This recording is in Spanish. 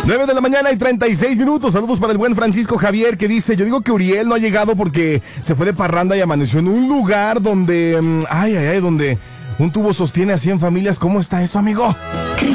9 de la mañana y 36 minutos. Saludos para el buen Francisco Javier, que dice: yo digo que Uriel no ha llegado porque se fue de parranda y amaneció en un lugar donde donde un tubo sostiene a 100 familias. ¿Cómo está eso, amigo?